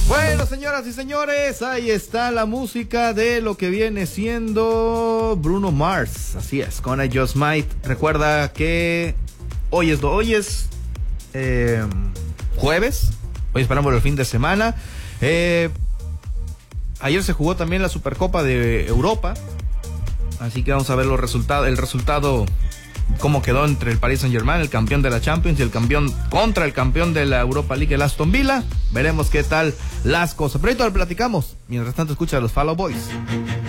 Bueno, señoras y señores, ahí está la música de lo que viene siendo Bruno Mars. Así es, con I Just Might. Recuerda que hoy es jueves. Hoy esperamos el fin de semana. Ayer se jugó también la Supercopa de Europa. Así que vamos a ver el resultado, cómo quedó entre el Paris Saint-Germain, el campeón de la Champions, y el campeón contra el campeón de la Europa League, el Aston Villa. Veremos qué tal las cosas. Pero ahorita lo platicamos. Mientras tanto, escucha a los Fall Out Boys.